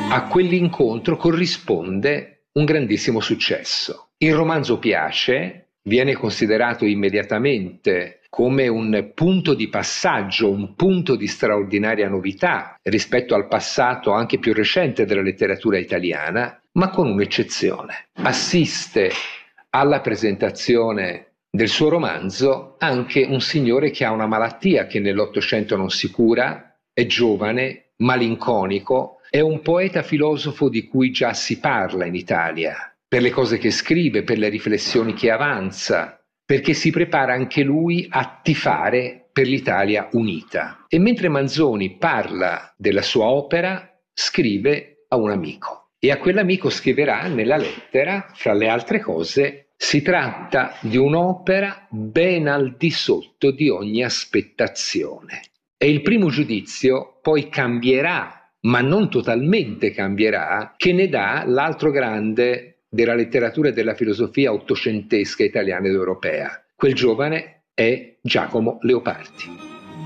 A quell'incontro corrisponde un grandissimo successo. Il romanzo piace, viene considerato immediatamente come un punto di passaggio, un punto di straordinaria novità rispetto al passato anche più recente della letteratura italiana, ma con un'eccezione. Assiste alla presentazione del suo romanzo anche un signore che ha una malattia che nell'Ottocento non si cura, è giovane, malinconico, è un poeta filosofo di cui già si parla in Italia, per le cose che scrive, per le riflessioni che avanza, perché si prepara anche lui a tifare per l'Italia unita. E mentre Manzoni parla della sua opera, scrive a un amico. E a quell'amico scriverà nella lettera, fra le altre cose, si tratta di un'opera ben al di sotto di ogni aspettazione. E il primo giudizio poi cambierà, ma non totalmente cambierà, che ne dà l'altro grande della letteratura e della filosofia ottocentesca italiana ed europea. Quel giovane è Giacomo Leopardi.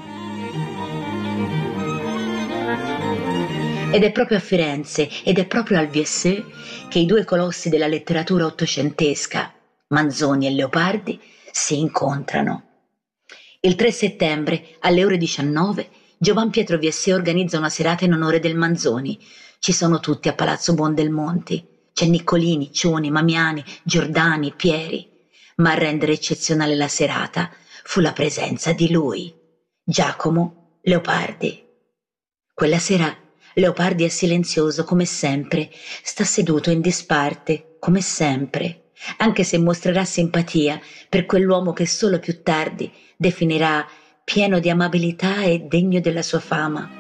Ed è proprio a Firenze ed è proprio al VSE che i due colossi della letteratura ottocentesca, Manzoni e Leopardi, si incontrano. Il 3 settembre, alle ore 19, Giovan Pietro VSE organizza una serata in onore del Manzoni. Ci sono tutti a Palazzo Buondelmonti. C'è Niccolini, Cioni, Mamiani, Giordani, Pieri. Ma a rendere eccezionale la serata fu la presenza di lui, Giacomo Leopardi. Quella sera Leopardi è silenzioso come sempre, sta seduto in disparte come sempre, anche se mostrerà simpatia per quell'uomo che solo più tardi definirà pieno di amabilità e degno della sua fama.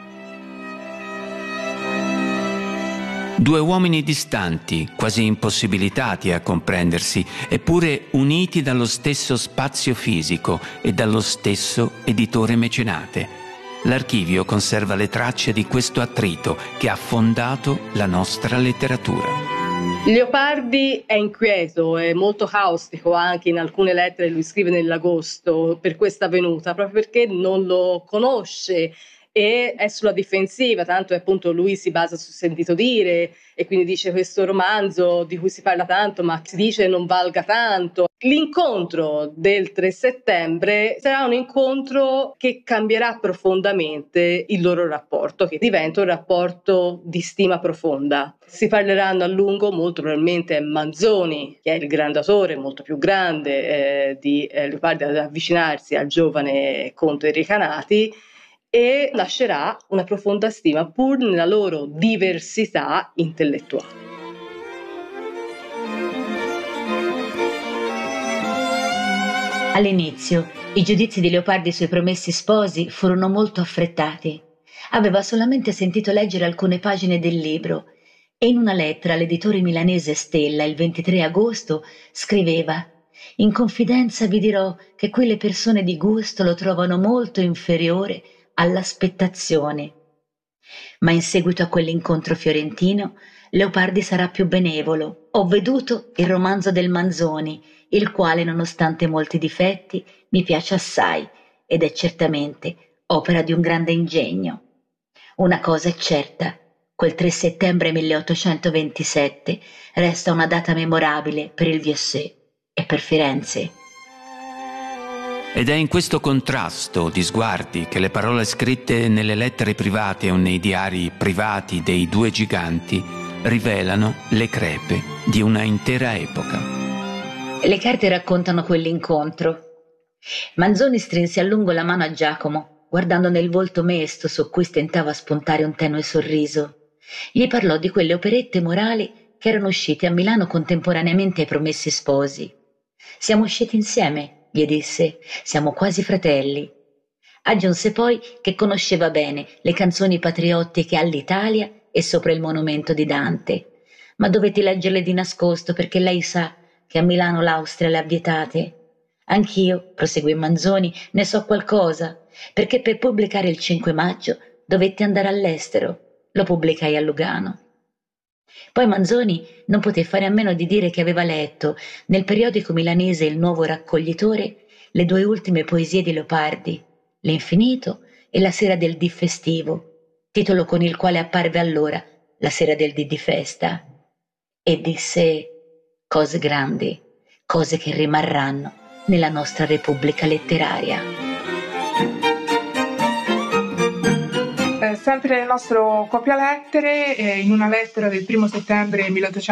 Due uomini distanti, quasi impossibilitati a comprendersi, eppure uniti dallo stesso spazio fisico e dallo stesso editore mecenate. L'archivio conserva le tracce di questo attrito che ha fondato la nostra letteratura. Leopardi è inquieto, è molto caustico anche in alcune lettere, lui scrive nell'agosto per questa venuta, proprio perché non lo conosce e è sulla difensiva, tanto appunto lui si basa sul sentito dire e quindi dice questo romanzo di cui si parla tanto ma si dice non valga tanto. L'incontro del 3 settembre sarà un incontro che cambierà profondamente il loro rapporto, che diventa un rapporto di stima profonda. Si parleranno a lungo, molto probabilmente è Manzoni, che è il grande autore, molto più grande di Leopardi, ad avvicinarsi al giovane conte Recanati, e lascerà una profonda stima pur nella loro diversità intellettuale. All'inizio, i giudizi di Leopardi sui promessi sposi furono molto affrettati. Aveva solamente sentito leggere alcune pagine del libro e in una lettera all'editore milanese Stella il 23 agosto scriveva: «In confidenza vi dirò che qui le persone di gusto lo trovano molto inferiore all'aspettazione». Ma in seguito a quell'incontro fiorentino, Leopardi sarà più benevolo. «Ho veduto il romanzo del Manzoni, il quale, nonostante molti difetti, mi piace assai ed è certamente opera di un grande ingegno. Una cosa è certa, quel 3 settembre 1827 resta una data memorabile per il VSE e per Firenze». Ed è in questo contrasto di sguardi che le parole scritte nelle lettere private o nei diari privati dei due giganti rivelano le crepe di una intera epoca. Le carte raccontano quell'incontro. Manzoni strinse a lungo la mano a Giacomo, guardando nel volto mesto su cui stentava a spuntare un tenue sorriso. Gli parlò di quelle operette morali che erano uscite a Milano contemporaneamente ai Promessi Sposi. «Siamo usciti insieme», gli disse, «siamo quasi fratelli». Aggiunse poi che conosceva bene le canzoni patriottiche all'Italia e sopra il monumento di Dante. «Ma dovete leggerle di nascosto perché lei sa che a Milano l'Austria le ha vietate». «Anch'io», proseguì Manzoni, «ne so qualcosa, perché per pubblicare il 5 maggio dovetti andare all'estero. Lo pubblicai a Lugano». Poi Manzoni non poté fare a meno di dire che aveva letto nel periodico milanese Il Nuovo Raccoglitore le due ultime poesie di Leopardi, L'Infinito e La sera del dì festivo, titolo con il quale apparve allora la sera del dì di festa e disse cose grandi, cose che rimarranno nella nostra Repubblica letteraria. Sempre nel nostro copialettere, in una lettera del 1 settembre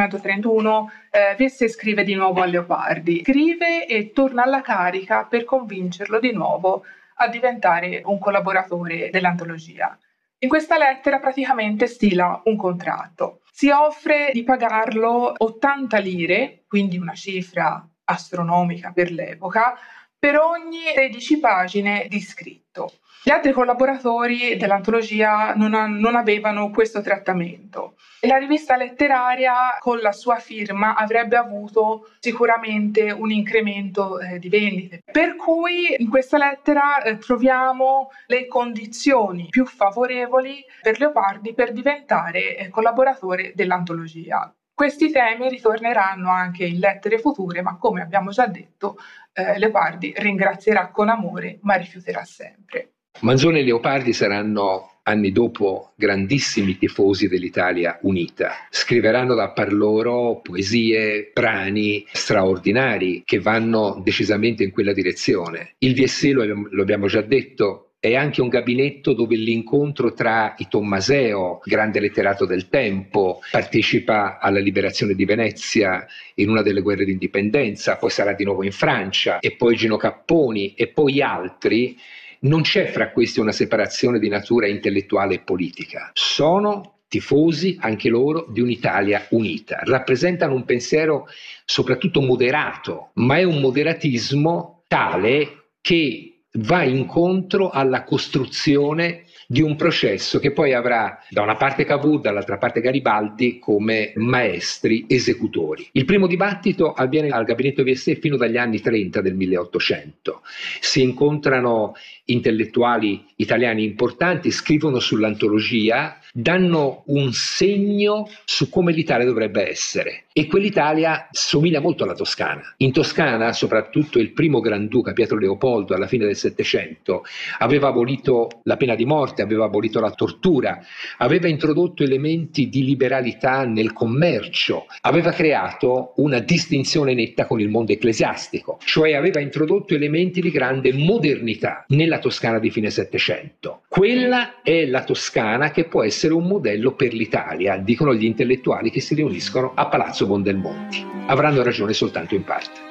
1831, Vieste scrive di nuovo a Leopardi. Scrive e torna alla carica per convincerlo di nuovo a diventare un collaboratore dell'antologia. In questa lettera praticamente stila un contratto. Si offre di pagarlo 80 lire, quindi una cifra astronomica per l'epoca, per ogni 16 pagine di scritto. Gli altri collaboratori dell'antologia non avevano questo trattamento. La rivista letteraria con la sua firma avrebbe avuto sicuramente un incremento di vendite, per cui in questa lettera troviamo le condizioni più favorevoli per Leopardi per diventare collaboratore dell'antologia. Questi temi ritorneranno anche in lettere future, ma come abbiamo già detto, Leopardi ringrazierà con amore, ma rifiuterà sempre. Manzoni e Leopardi saranno anni dopo grandissimi tifosi dell'Italia unita. Scriveranno da par loro poesie, brani straordinari che vanno decisamente in quella direzione. Il VSC, lo abbiamo già detto, è anche un gabinetto dove l'incontro tra i Tommaseo, grande letterato del tempo, partecipa alla liberazione di Venezia in una delle guerre d'indipendenza, poi sarà di nuovo in Francia, e poi Gino Capponi e poi altri. Non c'è fra questi una separazione di natura intellettuale e politica. Sono tifosi anche loro di un'Italia unita. Rappresentano un pensiero soprattutto moderato, ma è un moderatismo tale che va incontro alla costruzione di un processo che poi avrà da una parte Cavour, dall'altra parte Garibaldi come maestri esecutori. Il primo dibattito avviene al gabinetto VSC fino dagli anni 30 del 1800. Si incontrano intellettuali italiani importanti, scrivono sull'antologia, danno un segno su come l'Italia dovrebbe essere. E quell'Italia somiglia molto alla Toscana. In Toscana, soprattutto il primo Granduca, Pietro Leopoldo, alla fine del Settecento, aveva abolito la pena di morte, aveva abolito la tortura, aveva introdotto elementi di liberalità nel commercio, aveva creato una distinzione netta con il mondo ecclesiastico, cioè aveva introdotto elementi di grande modernità nella Toscana di fine Settecento. Quella è la Toscana che può essere un modello per l'Italia, dicono gli intellettuali che si riuniscono a Palazzo Buondelmonti. Avranno ragione soltanto in parte.